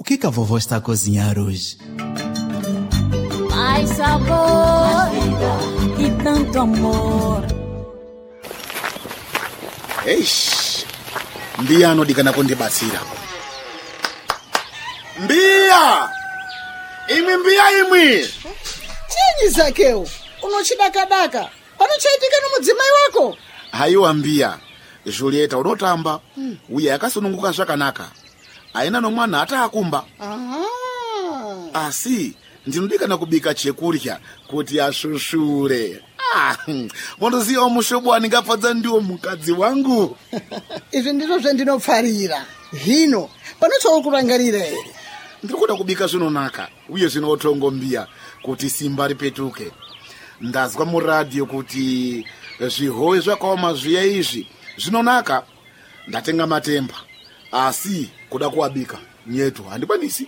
que a vovó está a cozinhar hoje? Mais sabor e tanto amor. Eish, Mbia anodikana kundibatsira. Mbia! Imwi! Chinyi Zakeu, unochidakadaka. Panochaitika nomudzimai wako? Haiwa Mbia, Julieta unotamba. Uya yakasununguka zvakanaka. Aina nomwana hata akumba. Asi, ndinodikana kubika chekurya kuti ashushure. Mondoziva mushobo waningafadza ndiwo mukadzi wangu. Izvi ndizvo zvandinopfarira. Hino, panochaukurangarira here? Ndikuda kubika zvinonaka, uye zvinotongo Mbia, kuti simba ripetuke. Ndazwa muradio kuti zvihowe zvakaoma zviya izvi zvinonaka. Ndatenga matemba, asi kuda kuabika nyetu handikwanisi.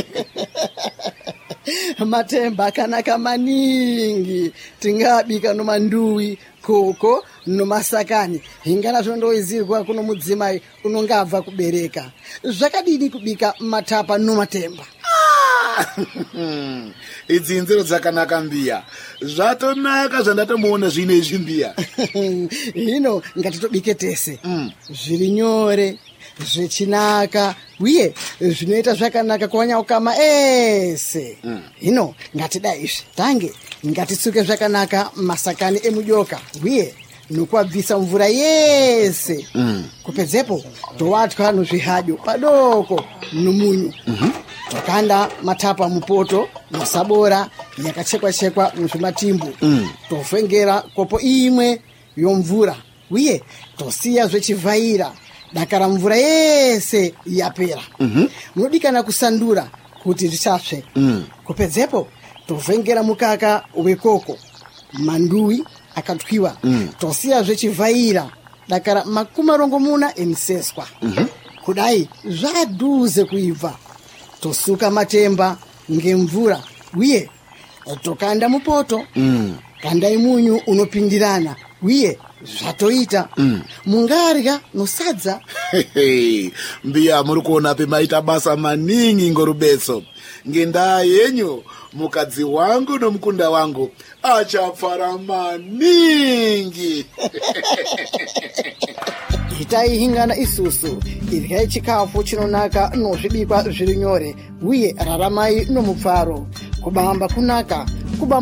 Matemba akanaka maningi. Tingabika nomanduwi, koko, nomasakani. Hingana zvondoizirwa kuno mudzimai unongabva kubereka. Zvakadini kubika matapa nomatemba? Idzi nzero dzakanaka Mbia. Zvatonaka zvandatomuona zvine izvi Mbia. Hino ngatitobike tese. Zviri nyore, zvichinaka, uye zvinoita zvakanaka kuwanyaukama ese. Hino ngatida izvi. Tange ngatitsuke zvakanaka masakani emujoka, uye nokuabvisa mvura yese. Kupedzepo towatwa nozvihadyo padoko nomunyu. Tokanda matapa mupoto masabora yakachekwa muzvimatimbu. Tovhengera kopo imwe yomvura, uye tosiya zvechivhaira dakara mvura yese yapera. Munodikana kusandura kuti zvisapsve. Kupedzepo tovhengera mukaka wekoko, manduwi akatwiwa. Tosiya zvechivhaira dakara 40 emiseswa. Kudai zvadhuze kuibva. Tosuka matemba ngemvura, uye tokanda mupoto. Kandai munyu unopindirana, uye zvatoita. Mungarya nosadza. Mbia muri kuona pemaita basa maningi ngorubetso. Ngendaa yenyu mukadzi wangu nomukunda wangu achapfara maningi. Itai hingana isusu, iryai chikafu chinonaka nozvibikwa zviri nyore, uye raramai nomupfaro. Kubamba kunaka